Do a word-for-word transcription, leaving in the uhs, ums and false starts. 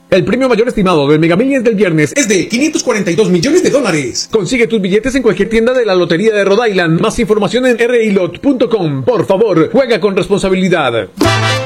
El premio mayor estimado del Mega Millions del viernes es de quinientos cuarenta y dos millones de dólares. Consigue tus billetes en cualquier tienda de la Lotería de Rhode Island. Más información en r i lot punto com. Por favor, juega con responsabilidad.